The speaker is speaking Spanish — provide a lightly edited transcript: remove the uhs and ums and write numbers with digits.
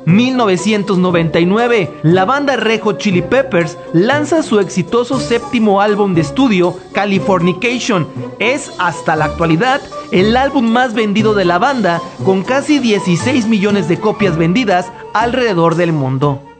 1999, la banda Red Hot Chili Peppers lanza su exitoso séptimo álbum de estudio, Californication. Es, hasta la actualidad, el álbum más vendido de la banda, con casi 16 millones de copias vendidas alrededor del mundo.